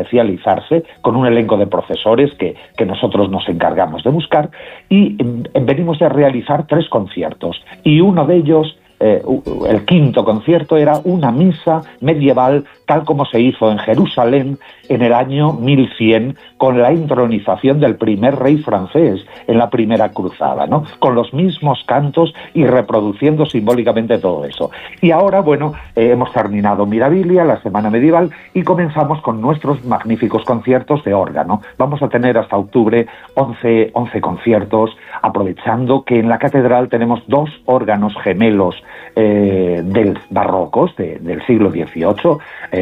especializarse, con un elenco de profesores que nosotros nos encargamos de buscar, y venimos a realizar 3 conciertos, y uno de ellos, el quinto concierto, era una misa medieval tal como se hizo en Jerusalén en el año 1100 con la intronización del primer rey francés en la primera cruzada, ¿no? Con los mismos cantos y reproduciendo simbólicamente todo eso. Y ahora, bueno, hemos terminado Mirabilia, la Semana Medieval, y comenzamos con nuestros magníficos conciertos de órgano. Vamos a tener hasta octubre 11 conciertos, aprovechando que en la catedral tenemos 2 órganos gemelos del barrocos del siglo XVIII,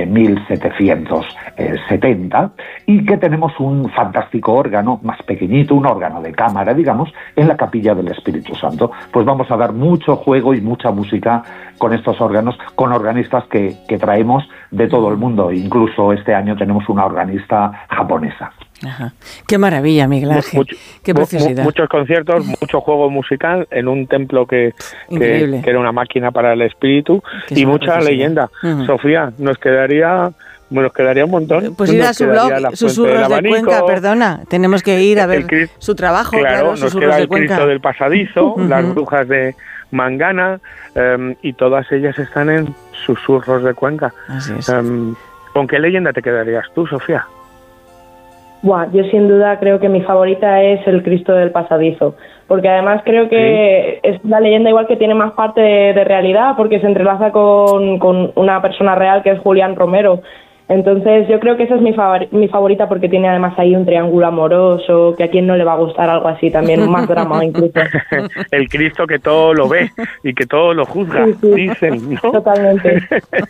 1770, y que tenemos un fantástico órgano más pequeñito, un órgano de cámara, digamos, en la Capilla del Espíritu Santo. Pues vamos a dar mucho juego y mucha música con estos órganos, con organistas que traemos de todo el mundo. Incluso este año tenemos una organista japonesa. Ajá. Qué maravilla, Miguel Ángel. Qué preciosidad. Muchos conciertos, mucho juego musical en un templo que era una máquina para el espíritu, y mucha leyenda. Sofía, nos quedaría un montón. Pues ir a su blog, Susurros de Cuenca, perdona. Tenemos que ir a ver su trabajo. Claro, nos queda el Cristo del Pasadizo, las brujas de Mangana, y todas ellas están en Susurros de Cuenca. Así es. ¿Con qué leyenda te quedarías tú, Sofía? Yo sin duda creo que mi favorita es el Cristo del Pasadizo, porque además creo que es la leyenda igual que tiene más parte de realidad, porque se entrelaza con una persona real que es Julián Romero. Entonces yo creo que esa es mi favorita, porque tiene además ahí un triángulo amoroso, que a quien no le va a gustar algo así también, más drama incluso. El Cristo que todo lo ve y que todo lo juzga, dicen, ¿no? Totalmente.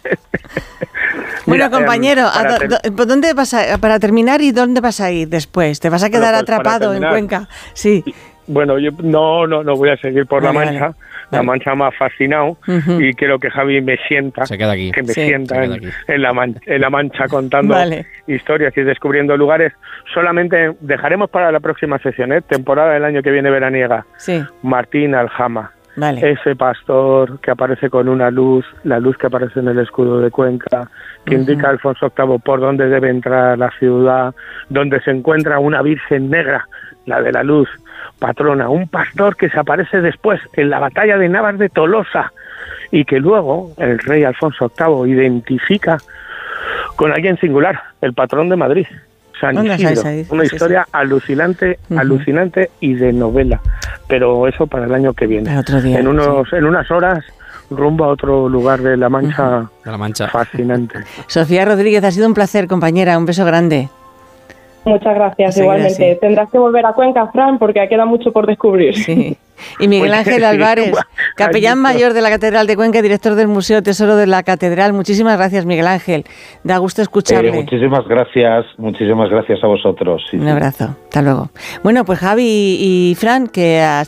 Bueno, compañero, ¿dónde vas para terminar, y dónde vas a ir después? ¿Te vas a quedar atrapado en Cuenca? Sí. Bueno, yo no voy a seguir por La Mancha. Vale. La Mancha me ha fascinado, y quiero que Javi me sienta, se queda aquí. Que me sienta en la Mancha contando historias y descubriendo lugares. Solamente dejaremos para la próxima sesión, temporada del año que viene veraniega, Martín Aljama. Vale. Ese pastor que aparece con una luz, la luz que aparece en el escudo de Cuenca, que indica a Alfonso VIII por dónde debe entrar la ciudad, donde se encuentra una Virgen negra, la de la luz, patrona, un pastor que se aparece después en la batalla de Navas de Tolosa, y que luego el rey Alfonso VIII identifica con alguien singular, el patrón de Madrid, San Isidro. Una historia alucinante y de novela, pero eso para el año que viene. Otro día, en unas horas, rumbo a otro lugar de La Mancha, fascinante. Sofía Rodríguez, ha sido un placer, compañera, un beso grande. Muchas gracias, igualmente. Tendrás que volver a Cuenca, Fran, porque queda mucho por descubrir. Sí. Y Miguel Ángel Álvarez, capellán mayor de la Catedral de Cuenca, director del Museo Tesoro de la Catedral. Muchísimas gracias, Miguel Ángel. Da gusto escucharle. Muchísimas gracias a vosotros. Sí, un abrazo, hasta luego. Bueno, pues Javi y Fran, que a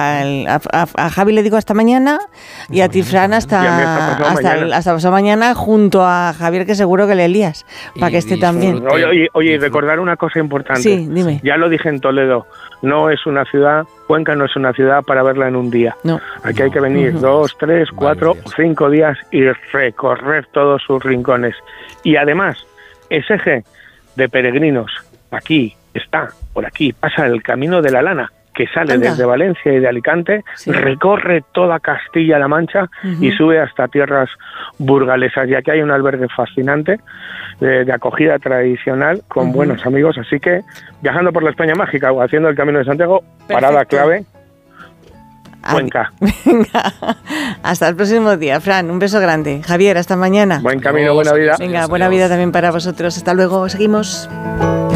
Javi le digo hasta mañana, y a ti, Fran, hasta pasado mañana, junto a Javier, que seguro que le lías, para que esté también. Oye, recordar una cosa importante. Sí, dime. Ya lo dije en Toledo, no es una ciudad, Cuenca no es una ciudad para verla en un día. No. Aquí hay que venir 2, 3, 4 o 5 días y recorrer todos sus rincones. Y además, ese eje de peregrinos, aquí está, por aquí, pasa el Camino de la Lana, que sale desde Valencia y de Alicante, recorre toda Castilla-La Mancha y sube hasta tierras burgalesas. Y aquí hay un albergue fascinante de acogida tradicional con buenos amigos. Así que, viajando por la España mágica o haciendo el Camino de Santiago, parada clave, Cuenca. Venga, hasta el próximo día, Fran, un beso grande. Javier, hasta mañana. Buen camino, buena vida. Venga, buena vida también para vosotros. Hasta luego, seguimos.